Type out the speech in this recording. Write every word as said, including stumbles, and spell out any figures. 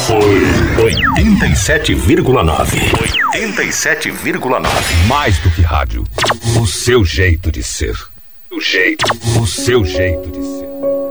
oitenta e sete vírgula nove. oitenta e sete vírgula nove. Mais do que rádio. O seu jeito de ser. O jeito. O seu jeito de ser.